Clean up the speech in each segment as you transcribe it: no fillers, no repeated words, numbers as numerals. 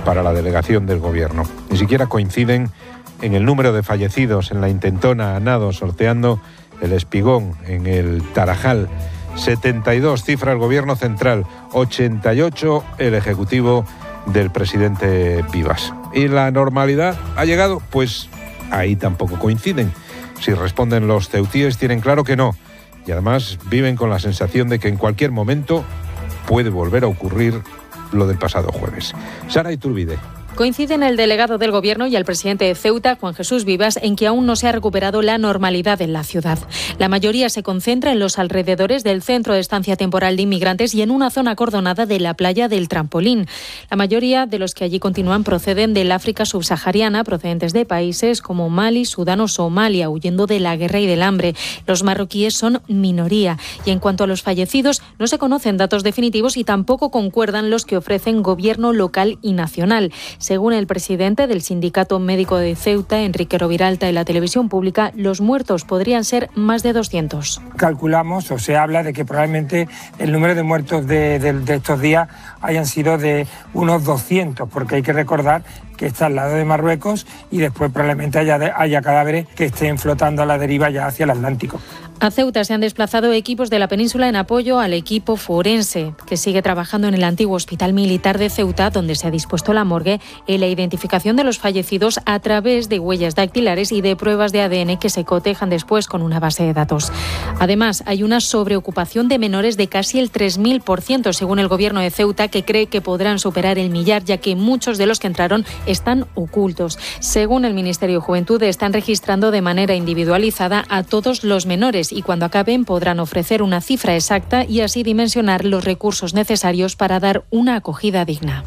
para la delegación del gobierno. Ni siquiera coinciden en el número de fallecidos en la intentona a nado sorteando el Espigón en el Tarajal. 72 cifra el gobierno central, 88 el ejecutivo del presidente Vivas. ¿Y la normalidad ha llegado? Pues ahí tampoco coinciden. Si responden los ceutíes, tienen claro que no. Y además viven con la sensación de que en cualquier momento puede volver a ocurrir lo del pasado jueves. Sara Iturbide. Coinciden el delegado del Gobierno y el presidente de Ceuta, Juan Jesús Vivas, en que aún no se ha recuperado la normalidad en la ciudad. La mayoría se concentra en los alrededores del centro de estancia temporal de inmigrantes y en una zona acordonada de la playa del Trampolín. La mayoría de los que allí continúan proceden del África subsahariana, procedentes de países como Mali, Sudán o Somalia, huyendo de la guerra y del hambre. Los marroquíes son minoría. Y en cuanto a los fallecidos, no se conocen datos definitivos y tampoco concuerdan los que ofrecen gobierno local y nacional. Según el presidente del Sindicato Médico de Ceuta, Enrique Roviralta, en la televisión pública, los muertos podrían ser más de 200. Calculamos o se habla de que probablemente el número de muertos de estos días hayan sido de unos 200, porque hay que recordar que está al lado de Marruecos y después probablemente haya cadáveres que estén flotando a la deriva ya hacia el Atlántico. A Ceuta se han desplazado equipos de la península en apoyo al equipo forense, que sigue trabajando en el antiguo Hospital Militar de Ceuta, donde se ha dispuesto la morgue en la identificación de los fallecidos a través de huellas dactilares y de pruebas de ADN que se cotejan después con una base de datos. Además, hay una sobreocupación de menores de casi el 3000%, según el gobierno de Ceuta, que cree que podrán superar el millar, ya que muchos de los que entraron están ocultos. Según el Ministerio de Juventud, están registrando de manera individualizada a todos los menores y cuando acaben podrán ofrecer una cifra exacta y así dimensionar los recursos necesarios para dar una acogida digna.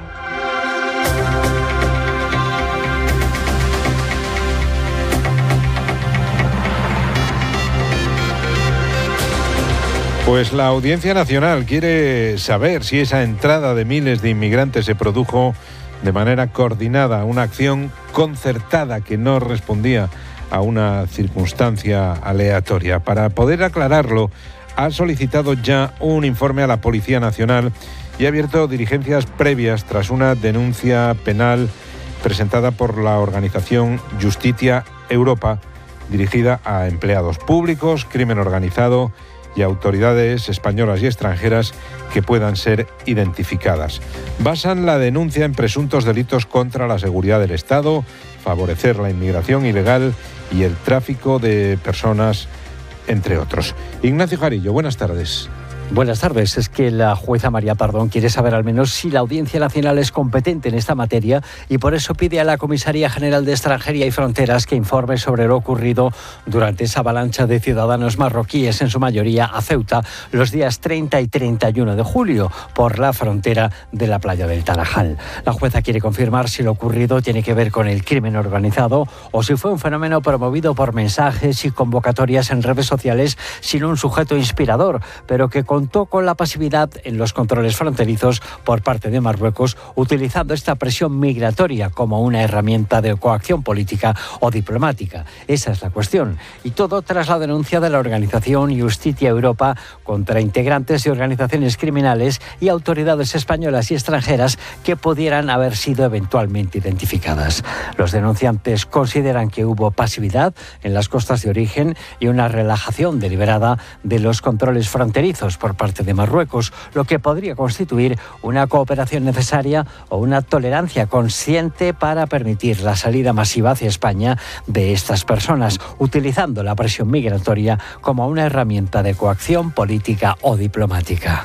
Pues la Audiencia Nacional quiere saber si esa entrada de miles de inmigrantes se produjo de manera coordinada, una acción concertada que no respondía a una circunstancia aleatoria. Para poder aclararlo, ha solicitado ya un informe a la Policía Nacional y ha abierto diligencias previas tras una denuncia penal presentada por la organización Justitia Europa, dirigida a empleados públicos, crimen organizado y autoridades españolas y extranjeras que puedan ser identificadas. Basan la denuncia en presuntos delitos contra la seguridad del Estado, favorecer la inmigración ilegal y el tráfico de personas, entre otros. Ignacio Jarillo, buenas tardes. Buenas tardes. Es que la jueza María Pardón quiere saber al menos si la Audiencia Nacional es competente en esta materia y por eso pide a la Comisaría General de Extranjería y Fronteras que informe sobre lo ocurrido durante esa avalancha de ciudadanos marroquíes, en su mayoría a Ceuta, los días 30 y 31 de julio por la frontera de la playa del Tarajal. La jueza quiere confirmar si lo ocurrido tiene que ver con el crimen organizado o si fue un fenómeno promovido por mensajes y convocatorias en redes sociales sin un sujeto inspirador, pero que contó con la pasividad en los controles fronterizos por parte de Marruecos, utilizando esta presión migratoria como una herramienta de coacción política o diplomática. Esa es la cuestión. Y todo tras la denuncia de la organización Justitia Europa contra integrantes de organizaciones criminales y autoridades españolas y extranjeras que pudieran haber sido eventualmente identificadas. Los denunciantes consideran que hubo pasividad en las costas de origen y una relajación deliberada de los controles fronterizos por parte de Marruecos, lo que podría constituir una cooperación necesaria o una tolerancia consciente para permitir la salida masiva hacia España de estas personas, utilizando la presión migratoria como una herramienta de coacción política o diplomática.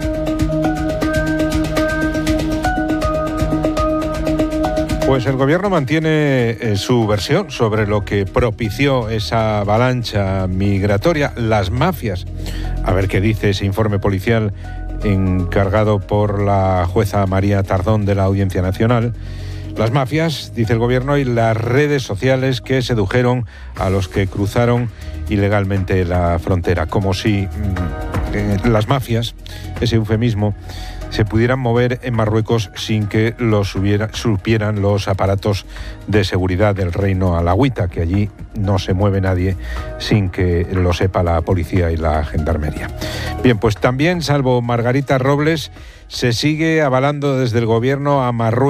Pues el gobierno mantiene su versión sobre lo que propició esa avalancha migratoria, las mafias. A ver qué dice ese informe policial encargado por la jueza María Tardón de la Audiencia Nacional. Las mafias, dice el gobierno, y las redes sociales que sedujeron a los que cruzaron ilegalmente la frontera. Como si las mafias, ese eufemismo, se pudieran mover en Marruecos sin que lo supieran los aparatos de seguridad del reino alawita, que allí no se mueve nadie sin que lo sepa la policía y la gendarmería. Bien, pues también, salvo Margarita Robles, se sigue avalando desde el gobierno a Marruecos